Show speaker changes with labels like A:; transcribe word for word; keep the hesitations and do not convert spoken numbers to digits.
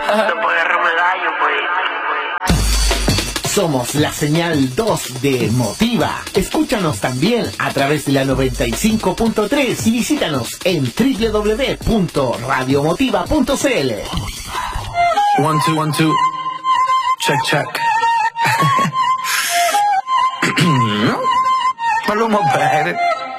A: Rompe gallo, pues.
B: Somos la señal dos de Motiva. Escúchanos también a través de la noventa y cinco punto tres y visítanos en doble u doble u doble u punto radio motiva punto c l.
C: One, two, one, two. Check, check. Maluma, baby.